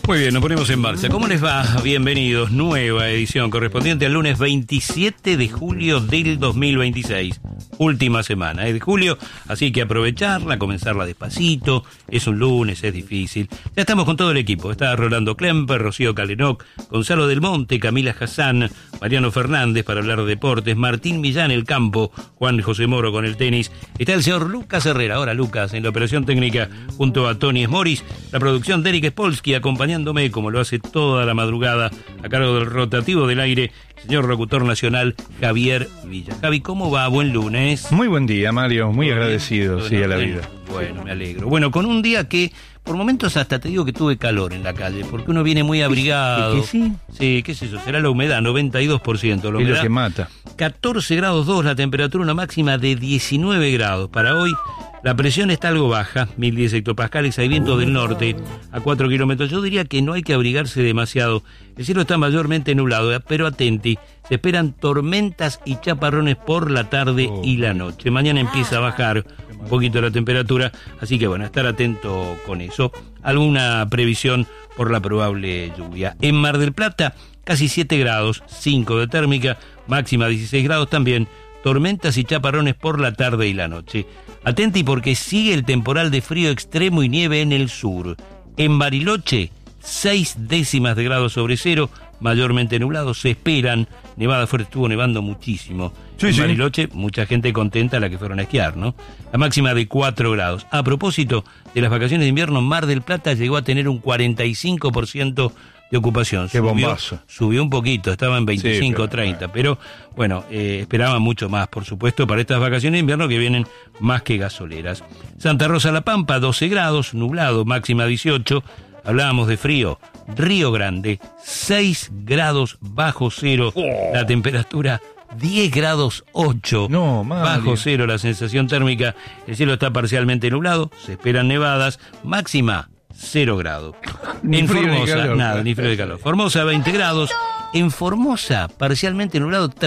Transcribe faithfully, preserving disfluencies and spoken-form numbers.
Muy bien, nos ponemos en marcha. ¿Cómo les va? Bienvenidos. Nueva edición correspondiente al lunes veintisiete de julio del dos mil veintiséis. Última semana ¿eh? de julio, así que aprovecharla, comenzarla despacito. Es un lunes, es difícil. Ya estamos con todo el equipo. Está Rolando Klemper, Rocío Calenoc, Gonzalo Del Monte, Camila Hassan, Mariano Fernández para hablar de deportes, Martín Millán el campo, Juan José Moro con el tenis. Está el señor Lucas Herrera. Ahora Lucas en la operación técnica junto a Tony Smoris. La producción de Eric Spolsky acompañándome como lo hace toda la madrugada a cargo del rotativo del aire, señor locutor nacional Javier Villa. Javi, ¿cómo va? Buen lunes. Muy buen día, Mario. Muy agradecido, sí, a la vida. Bueno, me alegro. Bueno, con un día que por momentos hasta te digo que tuve calor en la calle, porque uno viene muy abrigado. ¿Que sí? Sí, qué es eso, será la humedad, noventa y dos por ciento. La Es humedad, lo que mata. catorce grados dos, la temperatura, una máxima de diecinueve grados. Para hoy, la presión está algo baja, mil diez hectopascales, hay viento del norte a cuatro kilómetros. Yo diría que no hay que abrigarse demasiado. El cielo está mayormente nublado, pero atenti, se esperan tormentas y chaparrones por la tarde oh. y la noche. Mañana empieza a bajar un poquito la temperatura, así que bueno, estar atento con eso. Alguna previsión por la probable lluvia. En Mar del Plata, casi siete grados, cinco de térmica, máxima dieciséis grados también. Tormentas y chaparrones por la tarde y la noche. Atenti porque sigue el temporal de frío extremo y nieve en el sur. En Bariloche, seis décimas de grado sobre cero, mayormente nublado. Se esperan, nevada fuerte, estuvo nevando muchísimo. Sí, en sí. Bariloche, mucha gente contenta la que fueron a esquiar, ¿no? La máxima de cuatro grados. A propósito de las vacaciones de invierno, Mar del Plata llegó a tener un cuarenta y cinco por ciento de ocupación. Qué subió, bombazo. Subió un poquito, estaba en veinticinco, sí, pero, treinta, pero bueno, eh, esperaban mucho más, por supuesto, para estas vacaciones de invierno que vienen más que gasoleras. Santa Rosa La Pampa, doce grados, nublado, máxima dieciocho. Hablábamos de frío. Río Grande, seis grados bajo cero, oh. la temperatura diez grados ocho, no, bajo cero la sensación térmica. El cielo está parcialmente nublado, se esperan nevadas, máxima cero grados. Ni en frío Formosa, ni calor, nada, ni frío ni calor. Formosa, veinte grados. En Formosa, parcialmente nublado,